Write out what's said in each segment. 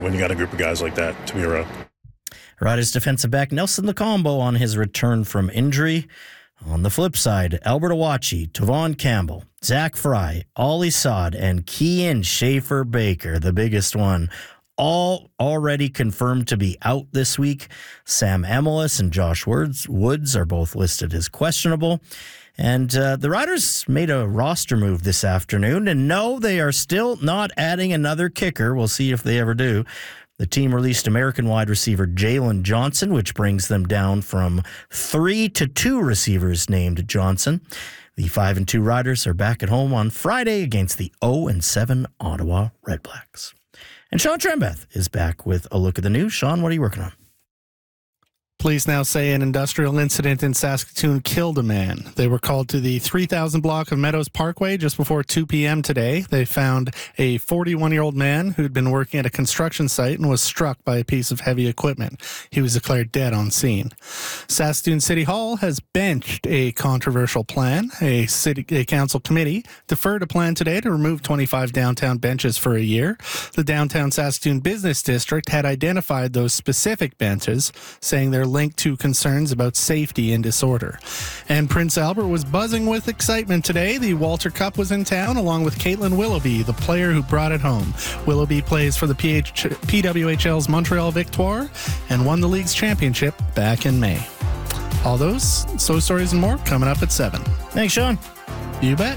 when you got a group of guys like that to be around. Riders defensive back Nelson Lacombo on his return from injury. On the flip side, Albert Awachi, Tavon Campbell, Zach Fry, Ollie Sod, and Kean Schaefer-Baker, the biggest one, all already confirmed to be out this week. Sam Emilus and Josh Woods are both listed as questionable. And the Riders made a roster move this afternoon, and no, they are still not adding another kicker. We'll see if they ever do. The team released American wide receiver Jalen Johnson, which brings them down from 3 to 2 receivers named Johnson. The 5-2 Riders are back at home on Friday against the 0-7 Ottawa Redblacks. And Sean Trembeth is back with a look at the news. Sean, what are you working on? Police now say an industrial incident in Saskatoon killed a man. They were called to the 3000 block of Meadows Parkway just before 2 p.m. today. They found a 41-year-old man who'd been working at a construction site and was struck by a piece of heavy equipment. He was declared dead on scene. Saskatoon City Hall has benched a controversial plan. A council committee deferred a plan today to remove 25 downtown benches for a year. The downtown Saskatoon Business District had identified those specific benches, saying they're linked to concerns about safety and disorder. And Prince Albert was buzzing with excitement today. The Walter Cup was in town along with Caitlin Willoughby, the player who brought it home. Willoughby plays for the PWHL's Montreal Victoire and won the league's championship back in May. All those stories and more coming up at 7. Thanks, Sean. You bet.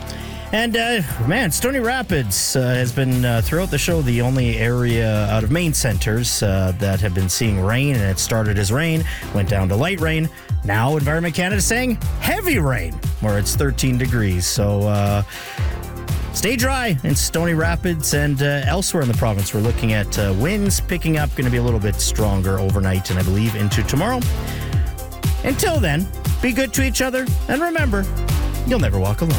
And, Stony Rapids has been, throughout the show, the only area out of main centers that have been seeing rain, and it started as rain, went down to light rain. Now Environment Canada is saying heavy rain, where it's 13 degrees. So stay dry in Stony Rapids and elsewhere in the province. We're looking at winds picking up, going to be a little bit stronger overnight and I believe into tomorrow. Until then, be good to each other, and remember, you'll never walk alone.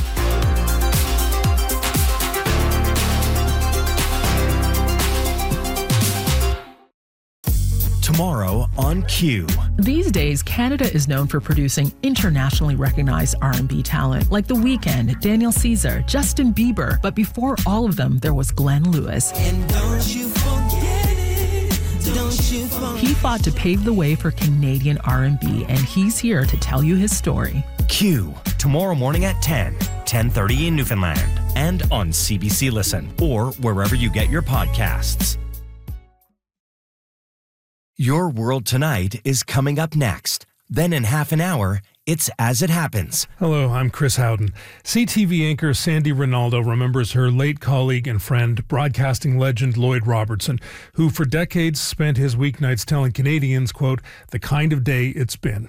Tomorrow on Q. These days, Canada is known for producing internationally recognized R&B talent like The Weeknd, Daniel Caesar, Justin Bieber. But before all of them, there was Glenn Lewis. And don't you forget it, don't you forget. He fought to pave the way for Canadian R&B, and he's here to tell you his story. Q. Tomorrow morning at 10:30 in Newfoundland, and on CBC Listen or wherever you get your podcasts. Your World Tonight is coming up next. Then in half an hour, it's As It Happens. Hello, I'm Chris Howden. CTV anchor Sandy Ronaldo remembers her late colleague and friend, broadcasting legend Lloyd Robertson, who for decades spent his weeknights telling Canadians, quote, the kind of day it's been.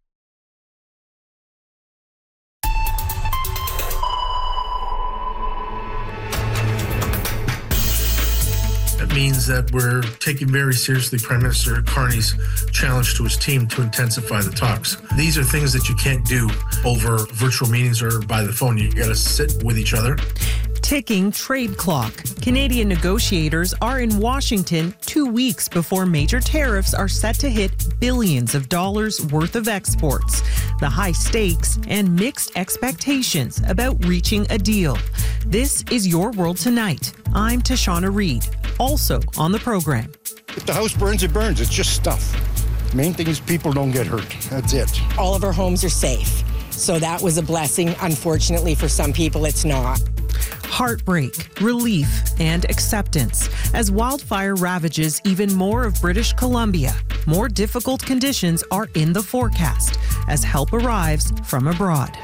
It means that we're taking very seriously Prime Minister Carney's challenge to his team to intensify the talks. These are things that you can't do over virtual meetings or by the phone. You got to sit with each other. Ticking trade clock. Canadian negotiators are in Washington 2 weeks before major tariffs are set to hit billions of dollars worth of exports. The high stakes and mixed expectations about reaching a deal. This is Your World Tonight. I'm Tashana Reed. Also on the program. If the house burns, it burns. It's just stuff. Main thing is people don't get hurt. That's it. All of our homes are safe. So that was a blessing. Unfortunately, for some people, it's not. Heartbreak, relief, and acceptance as wildfire ravages even more of British Columbia. More difficult conditions are in the forecast as help arrives from abroad.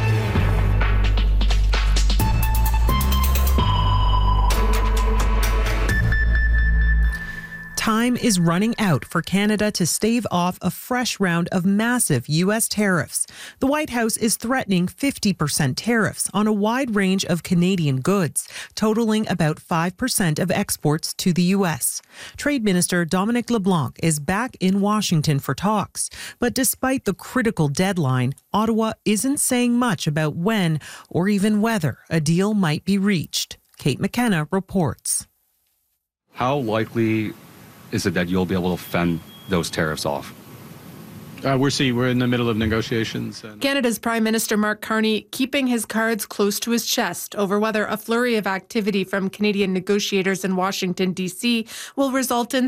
Time is running out for Canada to stave off a fresh round of massive U.S. tariffs. The White House is threatening 50% tariffs on a wide range of Canadian goods, totaling about 5% of exports to the U.S. Trade Minister Dominic LeBlanc is back in Washington for talks. But despite the critical deadline, Ottawa isn't saying much about when or even whether a deal might be reached. Kate McKenna reports. How likely is it that you'll be able to fend those tariffs off? We're in the middle of negotiations. Canada's Prime Minister Mark Carney keeping his cards close to his chest over whether a flurry of activity from Canadian negotiators in Washington, D.C. will result in